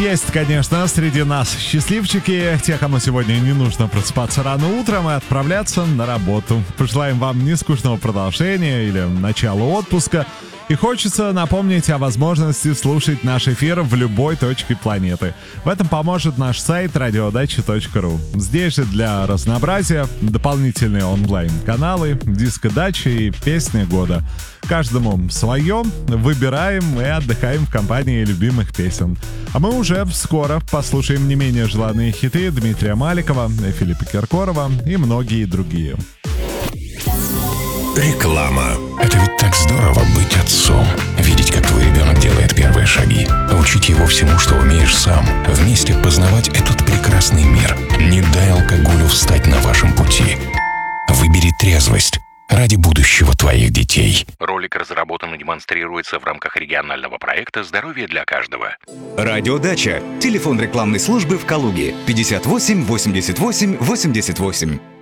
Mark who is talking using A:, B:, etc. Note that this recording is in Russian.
A: Есть, конечно, среди нас счастливчики, те, кому сегодня не нужно просыпаться рано утром и отправляться на работу. Пожелаем вам нескучного продолжения или начала отпуска. И хочется напомнить о возможности слушать наш эфир в любой точке планеты. В этом поможет наш сайт radiodача.ру. Здесь же для разнообразия дополнительные онлайн-каналы, диско-дачи и песни года. Каждому свое, выбираем и отдыхаем в компании любимых песен. А мы уже скоро послушаем не менее желанные хиты Дмитрия Маликова, Филиппа Киркорова и многие другие.
B: Реклама. Это ведь так здорово быть отцом. Видеть, как твой ребенок делает первые шаги. Учить его всему, что умеешь сам. Вместе познавать этот прекрасный мир. Не дай алкоголю встать на вашем пути. Выбери трезвость ради будущего твоих детей.
C: Ролик разработан и демонстрируется в рамках регионального проекта «Здоровье для каждого».
D: Радиодача. Телефон рекламной службы в Калуге 58 88 88.